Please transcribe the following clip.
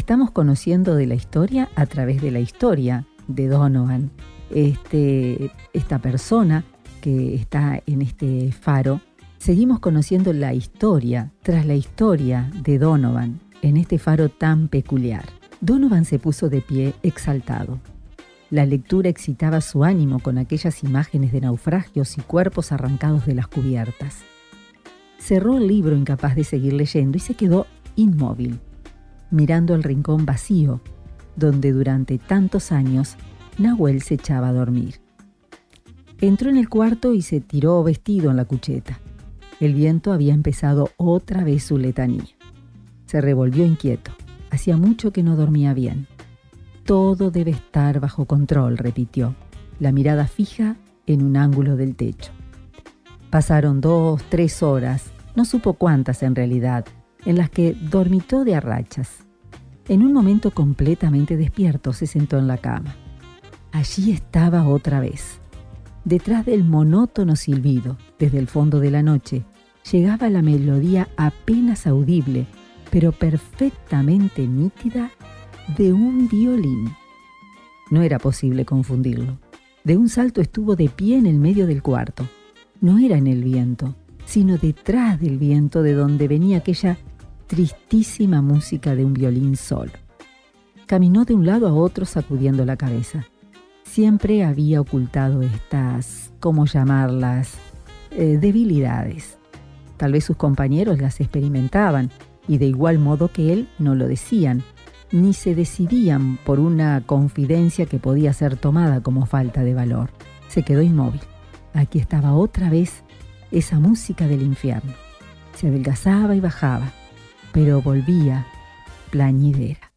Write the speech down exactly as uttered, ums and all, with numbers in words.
Estamos conociendo de la historia a través de la historia de Donovan. Este, esta persona que está en este faro, seguimos conociendo la historia tras la historia de Donovan en este faro tan peculiar. Donovan se puso de pie exaltado. La lectura excitaba su ánimo con aquellas imágenes de naufragios y cuerpos arrancados de las cubiertas. Cerró el libro incapaz de seguir leyendo y se quedó inmóvil, mirando el rincón vacío, donde durante tantos años Nahuel se echaba a dormir. Entró en el cuarto y se tiró vestido en la cucheta. El viento había empezado otra vez su letanía. Se revolvió inquieto. Hacía mucho que no dormía bien. Todo debe estar bajo control, repitió, la mirada fija en un ángulo del techo. Pasaron dos, tres horas, no supo cuántas en realidad, en las que dormitó de a rachas. En un momento completamente despierto se sentó en la cama. Allí estaba otra vez. Detrás del monótono silbido, desde el fondo de la noche, llegaba la melodía apenas audible, pero perfectamente nítida, de un violín. No era posible confundirlo. De un salto estuvo de pie en el medio del cuarto. No era en el viento, sino detrás del viento de donde venía aquella tristísima música de un violín solo. Caminó de un lado a otro sacudiendo la cabeza. Siempre había ocultado estas, ¿cómo llamarlas?, eh, debilidades. Tal vez sus compañeros las experimentaban y de igual modo que él no lo decían, ni se decidían por una confidencia que podía ser tomada como falta de valor. Se quedó inmóvil. Aquí estaba otra vez esa música del infierno. Se adelgazaba y bajaba, pero volvía plañidera.